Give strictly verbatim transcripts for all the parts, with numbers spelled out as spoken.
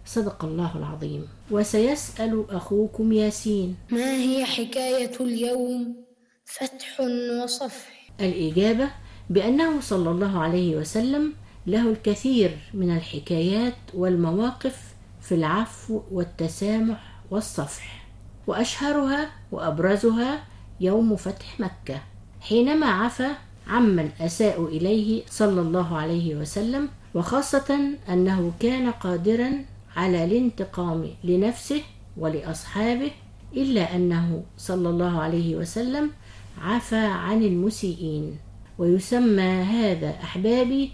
صدق الله العظيم. وسيسأل أخوكم ياسين: ما هي حكاية اليوم فتح وصفح؟ الإجابة بأنه صلى الله عليه وسلم له الكثير من الحكايات والمواقف في العفو والتسامح والصفح، وأشهرها وأبرزها يوم فتح مكة، حينما عفى عمن أساءوا إليه صلى الله عليه وسلم، وخاصة أنه كان قادرا على الانتقام لنفسه ولأصحابه، إلا أنه صلى الله عليه وسلم عفى عن المسيئين. ويسمى هذا أحبابي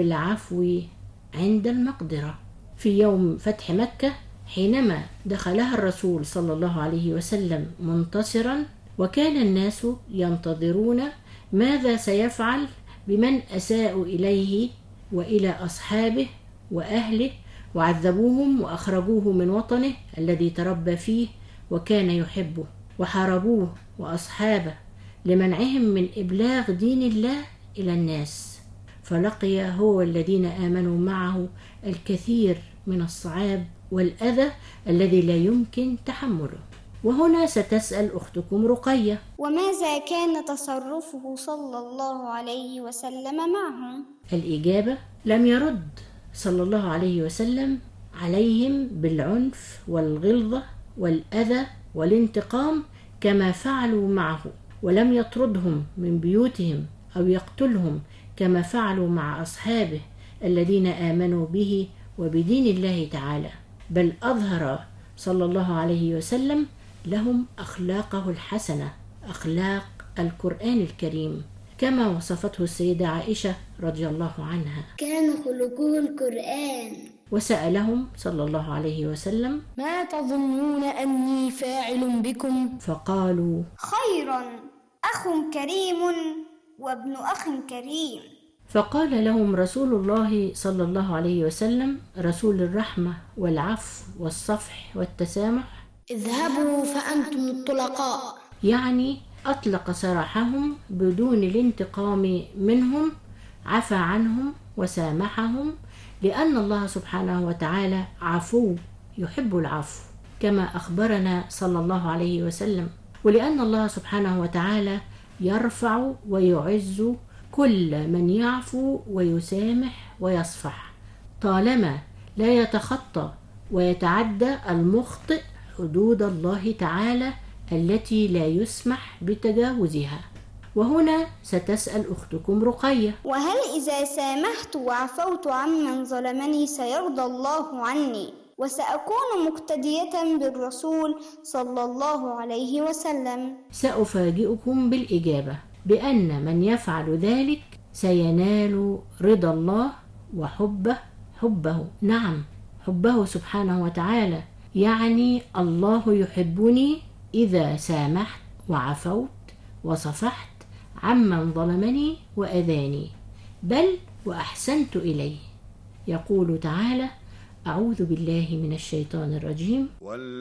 بالعفو عند المقدرة. في يوم فتح مكة حينما دخلها الرسول صلى الله عليه وسلم منتصرا، وكان الناس ينتظرون ماذا سيفعل بمن أساءوا إليه وإلى أصحابه وأهله وعذبوهم وأخرجوه من وطنه الذي تربى فيه وكان يحبه، وحاربوه وأصحابه لمنعهم من إبلاغ دين الله إلى الناس. فلقي هو الذين آمنوا معه الكثير من الصعاب والأذى الذي لا يمكن تحمله. وهنا ستسأل أختكم رقية: وماذا كان تصرفه صلى الله عليه وسلم معهم؟ الإجابة: لم يرد صلى الله عليه وسلم عليهم بالعنف والغلظة والأذى والانتقام كما فعلوا معه، ولم يطردهم من بيوتهم أو يقتلهم كما فعلوا مع أصحابه الذين آمنوا به وبدين الله تعالى، بل أظهر صلى الله عليه وسلم لهم أخلاقه الحسنة، أخلاق القرآن الكريم، كما وصفته السيدة عائشة رضي الله عنها: كان خلقه القرآن. وسألهم صلى الله عليه وسلم: ما تظنون أني فاعل بكم؟ فقالوا: خيرا، أخ كريم وابن أخ كريم. فقال لهم رسول الله صلى الله عليه وسلم، رسول الرحمة والعفو والصفح والتسامح: اذهبوا فأنتم الطلقاء. يعني أطلق سراحهم بدون الانتقام منهم، عفى عنهم وسامحهم، لأن الله سبحانه وتعالى عفو يحب العفو كما أخبرنا صلى الله عليه وسلم، ولأن الله سبحانه وتعالى يرفع ويعز كل من يعفو ويسامح ويصفح، طالما لا يتخطى ويتعدى المخطئ حدود الله تعالى التي لا يسمح بتجاوزها. وهنا ستسأل أختكم رقية: وهل إذا سامحت وعفوت عمن ظلمني سيرضى الله عني وسأكون مقتدية بالرسول صلى الله عليه وسلم؟ سأفاجئكم بالإجابة بأن من يفعل ذلك سينال رضا الله وحبه حبه نعم حبه سبحانه وتعالى، يعني الله يحبني إذا سامحت وعفوت وصفحت عمن ظلمني وأذاني، بل وأحسنت إليه. يقول تعالى: أعوذ بالله من الشيطان الرجيم.